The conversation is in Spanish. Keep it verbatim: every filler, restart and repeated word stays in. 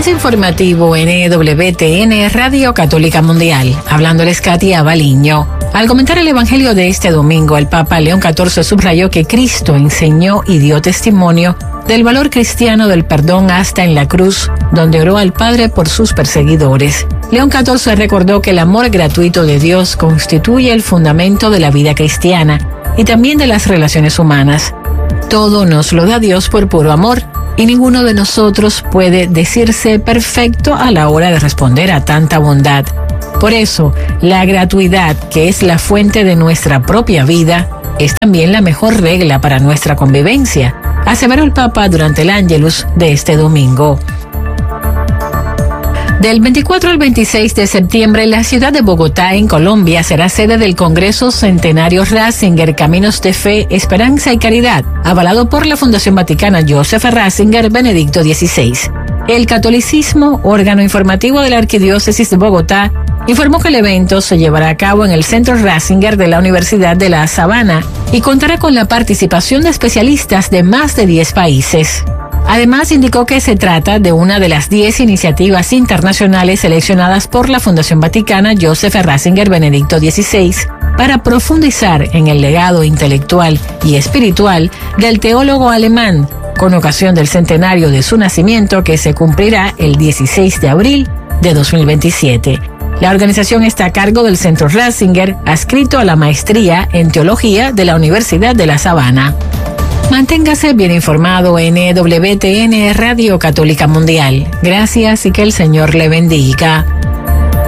Avance informativo en E W T N Radio Católica Mundial. Hablándoles Katia Baliño. Al comentar el Evangelio de este domingo, el Papa León catorce subrayó que Cristo enseñó y dio testimonio del valor cristiano del perdón hasta en la cruz, donde oró al Padre por sus perseguidores. León catorce recordó que el amor gratuito de Dios constituye el fundamento de la vida cristiana y también de las relaciones humanas. Todo nos lo da Dios por puro amor, y ninguno de nosotros puede decirse perfecto a la hora de responder a tanta bondad. Por eso, la gratuidad, que es la fuente de nuestra propia vida, es también la mejor regla para nuestra convivencia, aseveró el Papa durante el Ángelus de este domingo. Del veinticuatro al veintiséis de septiembre, la ciudad de Bogotá, en Colombia, será sede del Congreso Centenario Ratzinger Caminos de Fe, Esperanza y Caridad, avalado por la Fundación Vaticana Joseph Ratzinger Benedicto dieciséis. El catolicismo, órgano informativo de la Arquidiócesis de Bogotá, informó que el evento se llevará a cabo en el Centro Ratzinger de la Universidad de La Sabana y contará con la participación de especialistas de más de diez países. Además, indicó que se trata de una de las diez iniciativas internacionales seleccionadas por la Fundación Vaticana Joseph Ratzinger Benedicto dieciséis para profundizar en el legado intelectual y espiritual del teólogo alemán, con ocasión del centenario de su nacimiento, que se cumplirá el dieciséis de abril de dos mil veintisiete. La organización está a cargo del Centro Ratzinger, adscrito a la Maestría en Teología de la Universidad de La Sabana. Manténgase bien informado en E W T N Radio Católica Mundial. Gracias y que el Señor le bendiga.